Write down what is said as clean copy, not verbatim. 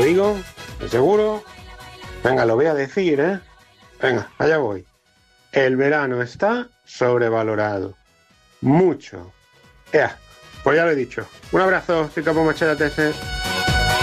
digo? ¿De seguro? Venga, lo voy a decir, ¿eh? Venga, allá voy. El verano está sobrevalorado. Mucho. Ea, pues ya lo he dicho. Un abrazo, soy Capo Machete TS.